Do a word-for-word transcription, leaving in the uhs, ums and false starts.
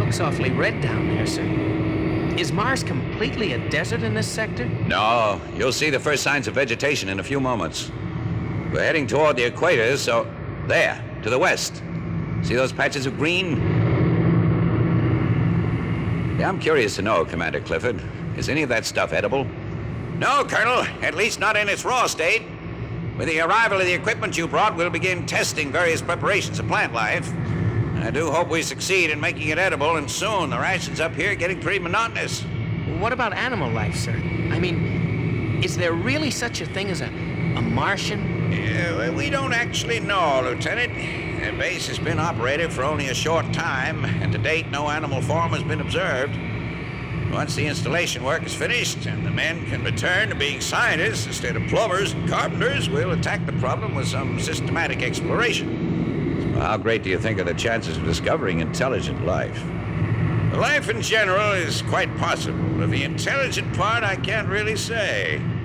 looks awfully red down there, sir. Is Mars completely a desert in this sector? No, you'll see the first signs of vegetation in a few moments. We're heading toward the equator, so there, to the west. See those patches of green? Yeah, I'm curious to know, Commander Clifford. Is any of that stuff edible? No, Colonel. At least not in its raw state. With the arrival of the equipment you brought, we'll begin testing various preparations of plant life. I do hope we succeed in making it edible, and soon the rations up here are getting pretty monotonous. What about animal life, sir? I mean, is there really such a thing as a, a Martian? Yeah, well, we don't actually know, Lieutenant. The base has been operated for only a short time, and to date no animal form has been observed. Once the installation work is finished and the men can return to being scientists instead of plumbers and carpenters, we'll attack the problem with some systematic exploration. So how great do you think are the chances of discovering intelligent life? Life in general is quite possible. Of the intelligent part, I can't really say.